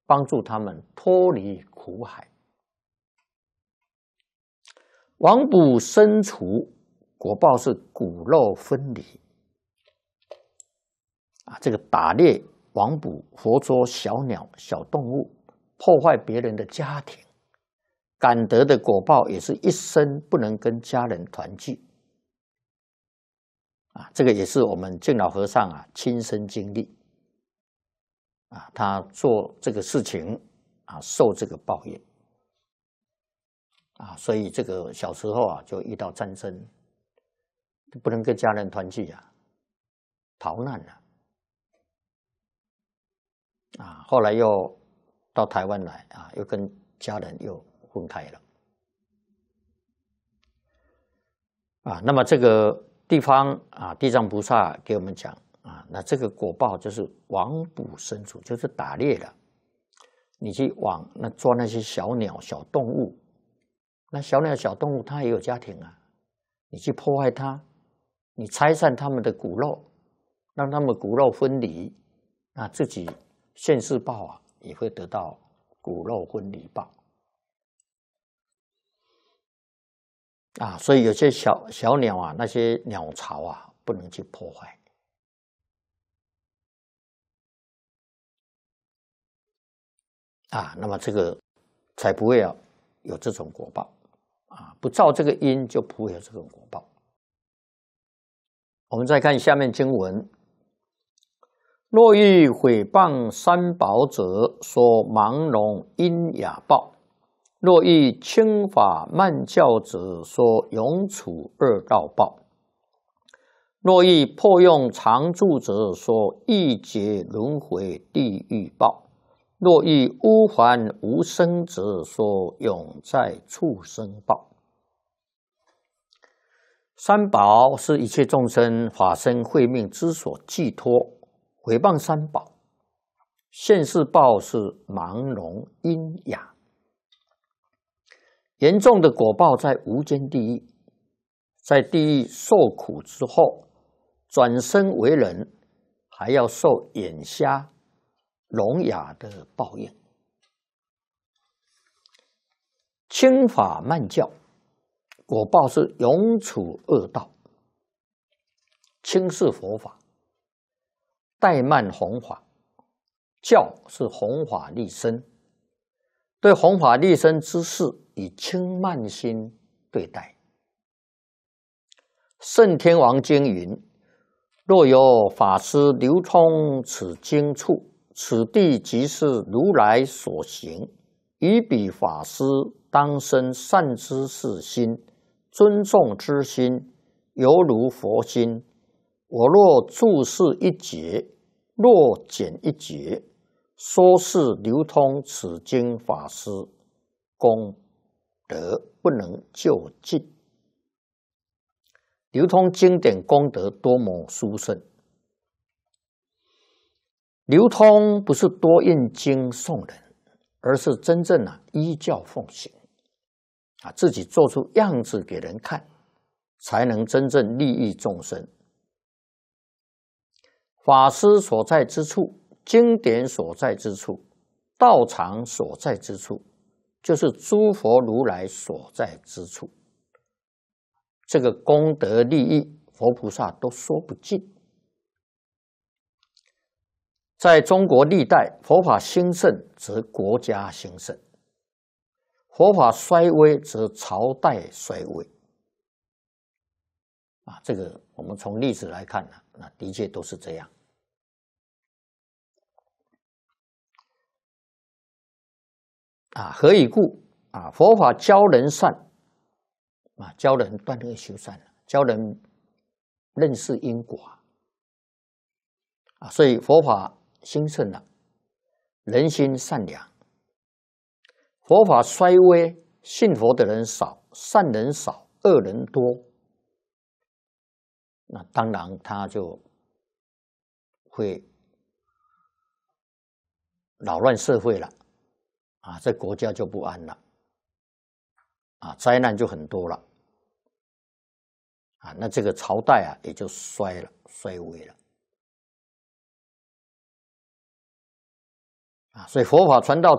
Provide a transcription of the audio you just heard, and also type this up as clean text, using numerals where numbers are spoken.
帮助他们脱离苦海。王卜身处，果报是骨肉分离。这个打猎、王卜、活捉小鸟、小动物，破坏别人的家庭，感得的果报也是一生不能跟家人团聚。这个也是我们净老和尚亲身经历。他做这个事情受这个报应。所以这个小时候就遇到战争，不能跟家人团聚逃难了。后来又到台湾来又跟家人又分开了。那么这个地方地藏菩萨给我们讲那这个果报就是王卜身处，就是打猎了。你去抓那些小鸟、小动物，那小鸟、小动物它也有家庭你去破坏它，你拆散他们的骨肉，让他们骨肉分离，自己现世报也会得到骨肉分离报。所以有些小鸟那些鸟巢不能去破坏。那么这个才不会有这种果报不照这个因就不会有这种果报。我们再看下面经文：若欲毁谤三宝者，说盲聋因哑报；若欲轻法慢教者，说永处二道报；若欲破用常住者，说欲劫轮回地狱报；若欲污还无生者，说永在畜生报。三宝是一切众生法身慧命之所寄托，毁谤三宝，现世报是盲聋因哑。严重的果报在无间地狱，在地狱受苦之后，转生为人，还要受眼瞎、聋哑的报应。轻法慢教，果报是永处恶道。轻是佛法，怠慢弘法，教是弘法利生。对弘法利生之事，以轻慢心对待。圣天王经云：若有法师流通此经处，此地即是如来所行。于彼法师当生善知识心，尊重之心，犹如佛心。我若注释一节，若减一节，说是流通此经法师，功德不能就尽。流通经典功德多么殊胜！流通不是多印经送人，而是真正依教奉行自己做出样子给人看，才能真正利益众生。法师所在之处，经典所在之处，道场所在之处，就是诸佛如来所在之处。这个功德利益，佛菩萨都说不尽。在中国历代，佛法兴盛则国家兴盛，佛法衰微则朝代衰微。这个我们从历史来看那的确都是这样。何以故？佛法教人善教人断恶修善，教人认识因果所以佛法兴盛了，人心善良。佛法衰微，信佛的人少，善人少，恶人多，那当然他就会扰乱社会了这国家就不安了灾难就很多了那这个朝代也就衰微了所以佛法传到